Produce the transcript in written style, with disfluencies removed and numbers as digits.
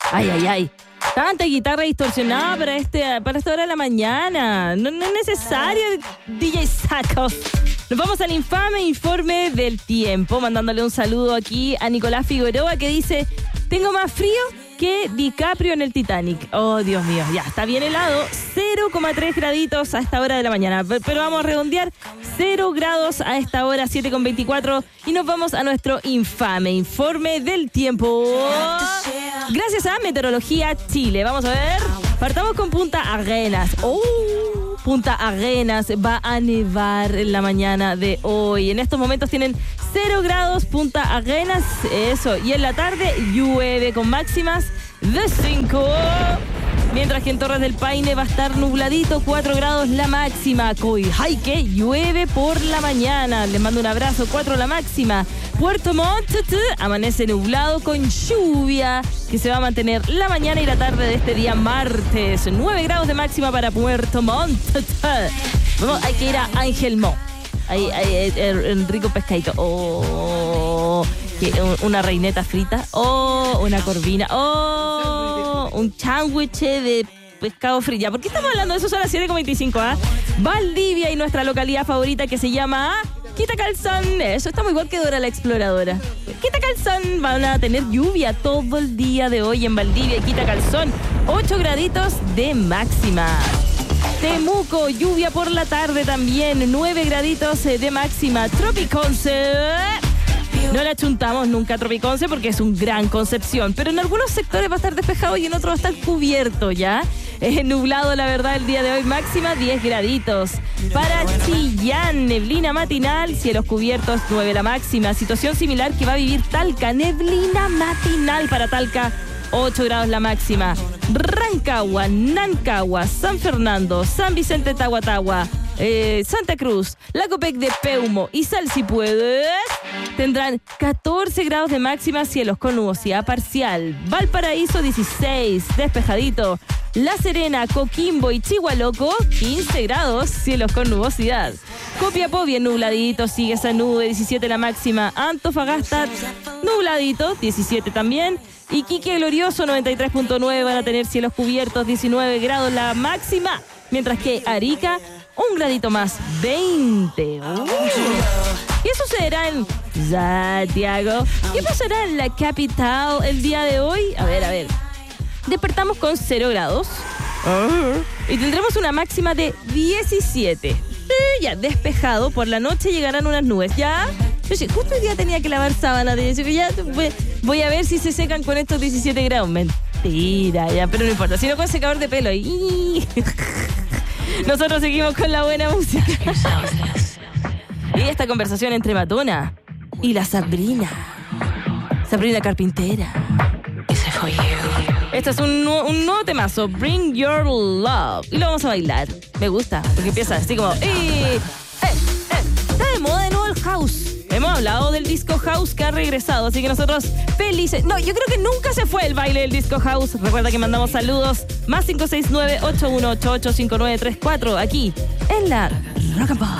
Ay, ay, ay. Tanta guitarra distorsionada para esta hora de la mañana. No es necesario, DJ Sacos. Nos vamos al infame informe del tiempo, mandándole un saludo aquí a Nicolás Figueroa, que dice: tengo más frío que DiCaprio en el Titanic. Oh, Dios mío, ya, está bien helado. 0,3 graditos a esta hora de la mañana. Pero vamos a redondear. 0 grados a esta hora, 7,24. Y nos vamos a nuestro infame informe del tiempo. Gracias a Meteorología Chile. Vamos a ver. Partamos con Punta Arenas. Punta Arenas va a nevar en la mañana de hoy. En estos momentos tienen 0 grados Punta Arenas. Eso. Y en la tarde llueve con máximas de 5. Mientras que en Torres del Paine va a estar nubladito, 4 grados la máxima. Coyhaique llueve por la mañana. Les mando un abrazo, 4 la máxima. Puerto Montt amanece nublado con lluvia, que se va a mantener la mañana y la tarde de este día martes. 9 grados de máxima para Puerto Montt. Vamos, hay que ir a Ángel Mo. Ahí, el rico pescadito. Una reineta frita. Una corvina. Un sándwich de pescado frito. ¿Ya? ¿Por qué estamos hablando de eso? Son las 7:25, Valdivia y nuestra localidad favorita que se llama Quitacalzón. Eso está muy igual que Dora la Exploradora. Quitacalzón. Van a tener lluvia todo el día de hoy en Valdivia y Quitacalzón. 8 graditos de máxima. Temuco, lluvia por la tarde también. 9 graditos de máxima. Tropiconce. No la chuntamos nunca a Tropiconce porque es un gran Concepción, pero en algunos sectores va a estar despejado y en otros va a estar cubierto, ¿ya? Nublado, la verdad, el día de hoy, máxima 10 graditos. Para Chillán, neblina matinal, cielos cubiertos, 9 la máxima. Situación similar que va a vivir Talca, neblina matinal para Talca, 8 grados la máxima. Rancagua, Nancagua, San Fernando, San Vicente Tahuatahua, Santa Cruz, La Copec de Peumo y Salsipuedes tendrán 14 grados de máxima, cielos con nubosidad parcial. Valparaíso 16, despejadito. La Serena, Coquimbo y Chihualoco 15 grados, cielos con nubosidad. Copiapó bien nubladito, sigue esa nube, 17 la máxima. Antofagasta nubladito, 17 también. Iquique Glorioso 93.9 van a tener cielos cubiertos, 19 grados la máxima. Mientras que Arica, un gradito más, 20. ¿Qué sucederá en Santiago? ¿Qué pasará en la capital el día de hoy? A ver. Despertamos con 0 grados. Y tendremos una máxima de 17. Ya despejado. Por la noche llegarán unas nubes. ¿Ya? Oye, justo hoy día tenía que lavar sábanas. Ya voy a ver si se secan con estos 17 grados. Mentira, ya, pero no importa. Si no, con secador de pelo. Nosotros seguimos con la buena música. Y esta conversación entre Madonna y la Sabrina Carpintera. Este es un nuevo temazo, Bring Your Love. Y lo vamos a bailar. Me gusta, porque empieza así como... Está de moda de nuevo el house. Hemos hablado del disco house que ha regresado, así que nosotros felices. No, yo creo que nunca se fue el baile del disco house. Recuerda que mandamos saludos. +569-8188-5934 aquí en la Rock and Pop.